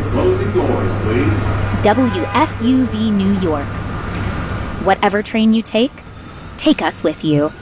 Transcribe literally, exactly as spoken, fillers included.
the closing doors, please. W F U V New York. Whatever train you take, take us with you.